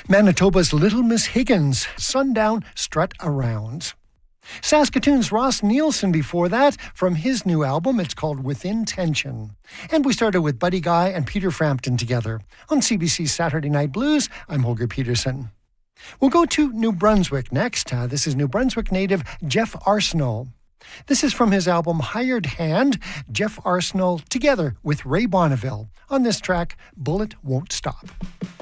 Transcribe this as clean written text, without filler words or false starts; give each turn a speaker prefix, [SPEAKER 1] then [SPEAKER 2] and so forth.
[SPEAKER 1] Manitoba's Little Miss Higgins, Sundown Strut Around. Saskatoon's Ross Nielsen before that, from his new album, it's called Within Tension. And we started with Buddy Guy and Peter Frampton together. On CBC's Saturday Night Blues, I'm Holger Peterson. We'll go to New Brunswick next. This is New Brunswick native Jeff Arsenault. This is from his album Hired Hand, Jeff Arsenault together with Ray Bonneville on this track, Bullet Won't Stop.